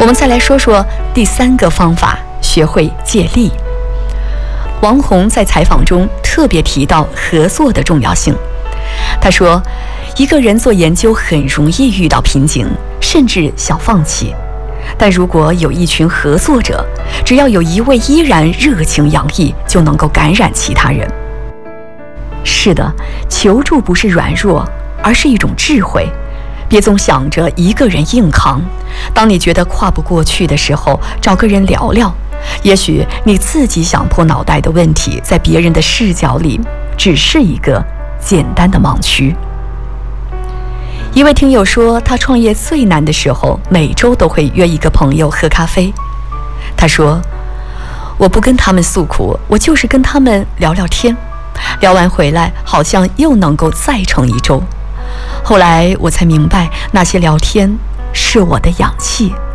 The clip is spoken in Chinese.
们再来说说第3个方法，学会借力。王洪在采访中特别提到合作的重要性。他说，一个人做研究很容易遇到瓶颈，甚至想放弃。但如果有一群合作者，只要有一位依然热情洋溢，就能够感染其他人。是的，求助不是软弱，而是一种智慧。别总想着一个人硬扛，当你觉得跨不过去的时候，找个人聊聊。也许你自己想破脑袋的问题，在别人的视角里只是一个简单的盲区。一位听友说，他创业最难的时候，每周都会约一个朋友喝咖啡。他说，我不跟他们诉苦，我就是跟他们聊聊天，聊完回来好像又能够再撑一周。后来我才明白，那些聊天是我的氧气。